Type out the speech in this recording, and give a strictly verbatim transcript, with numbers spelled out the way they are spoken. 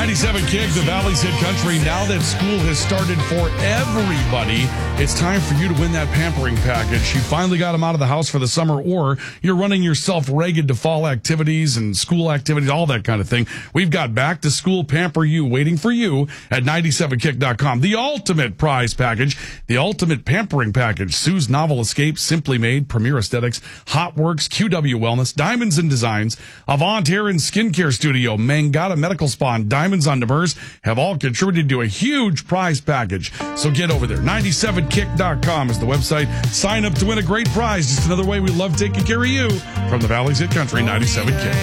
ninety-seven Kick, the Valley's Hit Country. Now that school has started for everybody, it's time for you to win that pampering package. You finally got them out of the house for the summer, or you're running yourself ragged to fall activities and school activities, all that kind of thing. We've got Back to School Pamper You waiting for you at ninety-seven kick dot com. The ultimate prize package, the ultimate pampering package. Sue's Novel Escape, Simply Made, Premier Aesthetics, Hot Works, Q W Wellness, Diamonds and Designs, Avant Hair and Skincare Studio, Mangata Medical Spa, and Diamonds on Demers have all contributed to a huge prize package. So get over there. ninety-seven kick dot com is the website. Sign up to win a great prize. Just another way we love taking care of you from the Valley's Hit Country, ninety-seven Kick.